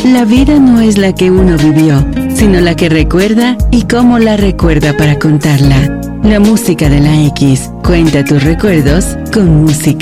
La vida no es la que uno vivió, sino la que recuerda y cómo la recuerda para contarla. La música de la X. Cuenta tus recuerdos con música.